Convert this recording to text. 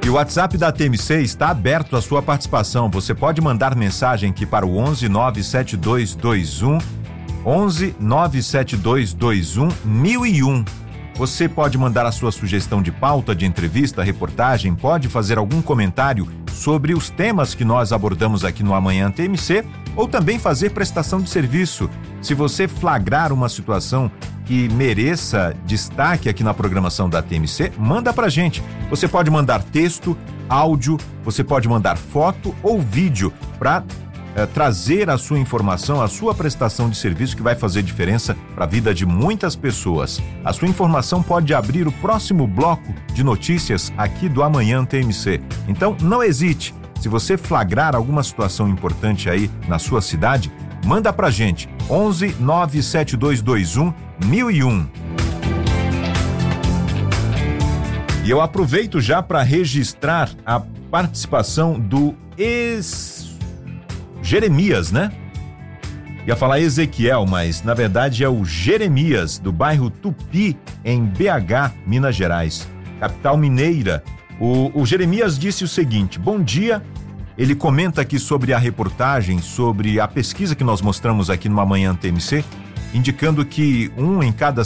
E o WhatsApp da TMC está aberto à sua participação. Você pode mandar mensagem aqui para o 11 97221 1001. Você pode mandar a sua sugestão de pauta de entrevista, reportagem, pode fazer algum comentário sobre os temas que nós abordamos aqui no Amanhã TMC, ou também fazer prestação de serviço. Se você flagrar uma situação que mereça destaque aqui na programação da TMC, manda pra gente. Você pode mandar texto, áudio, você pode mandar foto ou vídeo para trazer a sua informação, a sua prestação de serviço, que vai fazer diferença para a vida de muitas pessoas. A sua informação pode abrir o próximo bloco de notícias aqui do Amanhã TMC. Então, não hesite. Se você flagrar alguma situação importante aí na sua cidade, manda pra gente. 11 97221 1001. E eu aproveito já para registrar a participação do Jeremias, né? Ia falar Ezequiel, mas na verdade é o Jeremias, do bairro Tupi, em BH, Minas Gerais, capital mineira. O Jeremias disse o seguinte: bom dia. Ele comenta aqui sobre a reportagem, sobre a pesquisa que nós mostramos aqui no Amanhã TMC, indicando que 1 em cada